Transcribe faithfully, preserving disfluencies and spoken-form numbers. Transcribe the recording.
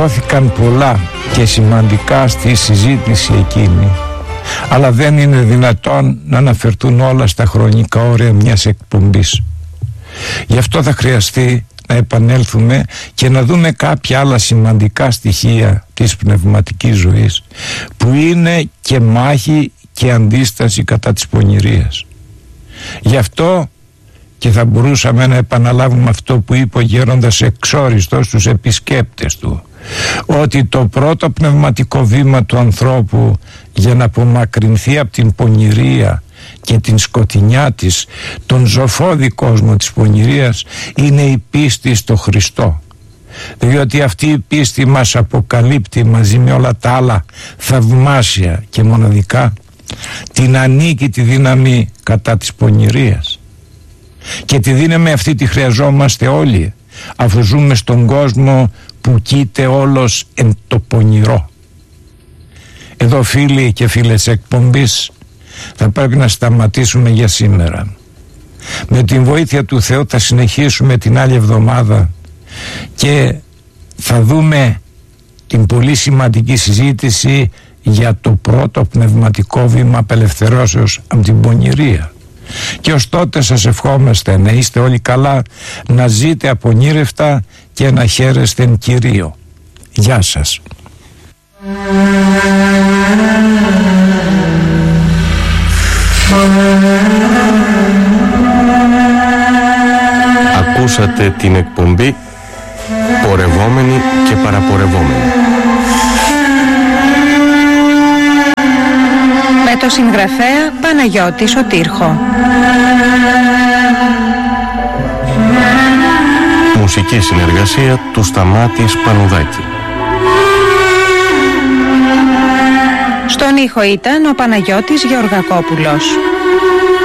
υπόθηκαν πολλά και σημαντικά στη συζήτηση εκείνη, αλλά δεν είναι δυνατόν να αναφερθούν όλα στα χρονικά όρια μιας εκπομπής. Γι' αυτό θα χρειαστεί να επανέλθουμε και να δούμε κάποια άλλα σημαντικά στοιχεία της πνευματικής ζωής, που είναι και μάχη και αντίσταση κατά της πονηρίας. Γι' αυτό και θα μπορούσαμε να επαναλάβουμε αυτό που είπε ο γέροντας Εξόριστος στους επισκέπτες του, ότι το πρώτο πνευματικό βήμα του ανθρώπου για να απομακρυνθεί από την πονηρία και την σκοτεινιά της, τον ζωφώδη κόσμο της πονηρίας, είναι η πίστη στο Χριστό, διότι αυτή η πίστη μας αποκαλύπτει μαζί με όλα τα άλλα θαυμάσια και μοναδικά την ανίκητη δύναμη κατά της πονηρίας, και τη δύναμη αυτή τη χρειαζόμαστε όλοι, αφού ζούμε στον κόσμο που κοίται όλος εν το πονηρό. Εδώ, φίλοι και φίλες εκπομπής, θα πρέπει να σταματήσουμε για σήμερα. Με την βοήθεια του Θεού θα συνεχίσουμε την άλλη εβδομάδα και θα δούμε την πολύ σημαντική συζήτηση για το πρώτο πνευματικό βήμα απελευθερώσεως από την πονηρία. Και ως τότε σας ευχόμαστε να είστε όλοι καλά, να ζείτε απονήρευτα και να χαίρεστε εν Κυρίω. Γεια σας. Ακούσατε την εκπομπή «Πορευόμενοι και παραπορευόμενοι» με το συγγραφέα Παναγιώτη Σωτήρχο. Μουσική συνεργασία του Σταμάτη Πανουδάκη. Στον ήχο ήταν ο Παναγιώτης Γεωργακόπουλος.